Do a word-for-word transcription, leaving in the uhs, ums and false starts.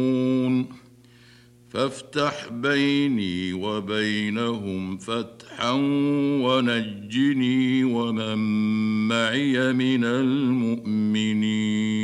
فافتح بيني وبينهم فتحا ونجني ومن معي من المؤمنين